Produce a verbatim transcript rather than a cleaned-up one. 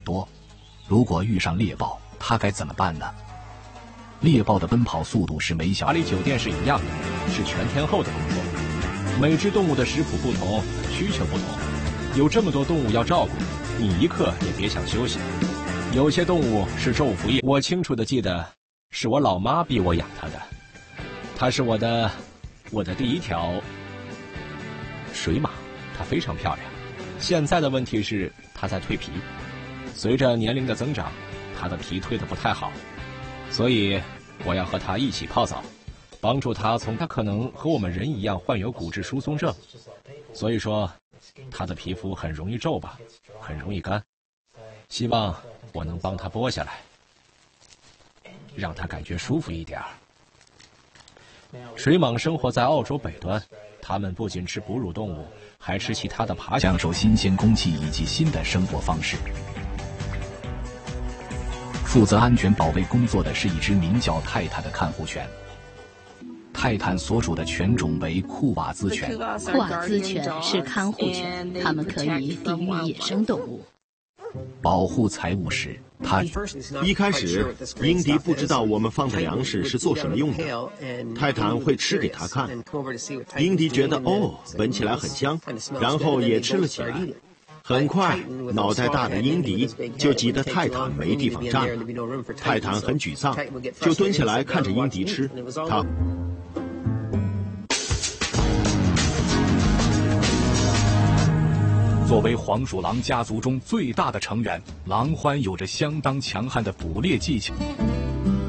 多。如果遇上猎豹，它该怎么办呢？猎豹的奔跑速度是每小阿里酒店是一样的，是全天候的工作。每只动物的食谱不同，需求不同，有这么多动物要照顾，你一刻也别想休息。有些动物是昼伏夜，我清楚的记得，是我老妈逼我养它的。它是我的，我的第一条水马，它非常漂亮。现在的问题是它在蜕皮，随着年龄的增长，它的皮蜕得不太好，所以我要和它一起泡澡，帮助它从它可能和我们人一样患有骨质疏松症，所以说它的皮肤很容易皱巴，很容易干。希望我能帮它剥下来，让它感觉舒服一点儿。水蟒生活在澳洲北端，它们不仅吃哺乳动物，还吃其他的爬行， 享受新鲜空气以及新的生活方式。负责安全保卫工作的是一只名叫泰坦的看护犬。泰坦所属的犬种为库瓦兹犬。 库瓦兹犬是看护犬，它们可以抵御野生动物。 保护财物时，他一开始，英迪不知道我们放的粮食是做什么用的，泰坦会吃给他看。英迪觉得哦，闻起来很香，然后也吃了起来。很快，脑袋大的英迪就急得泰坦没地方站了。泰坦很沮丧，就蹲下来看着英迪吃。他。 作为黄鼠狼家族中最大的成员，狼獾有着相当强悍的捕猎技巧。